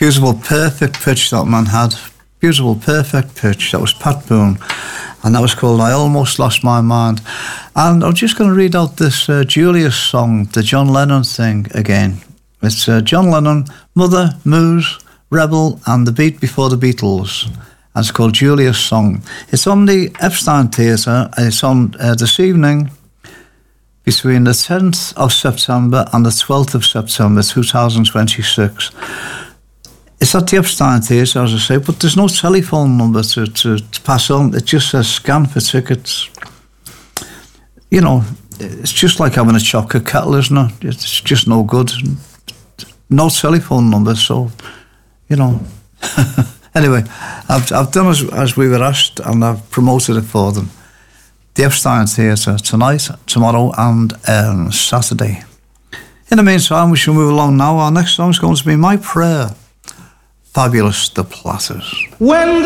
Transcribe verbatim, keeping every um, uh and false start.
Beautiful, perfect pitch that man had. Beautiful, perfect pitch. That was Pat Boone. And that was called I Almost Lost My Mind. And I'm just going to read out this uh, Julius song, the John Lennon thing again. It's uh, John Lennon, Mother, Moose, Rebel, and The Beat Before the Beatles. And it's called Julius Song. It's on the Epstein Theatre. It's on uh, this evening between the tenth of September and the twelfth of September two thousand twenty-six. It's at the Epstein Theatre, as I say, but there's no telephone number to, to, to pass on. It just says scan for tickets. You know, it's just like having a chocolate kettle, isn't it? It's just no good. No telephone number, so, you know. Anyway, I've I've done as, as we were asked, and I've promoted it for them. The Epstein Theatre tonight, tomorrow, and um, Saturday. In the meantime, we shall move along now. Our next song is going to be My Prayer. Fabulous The Platters. When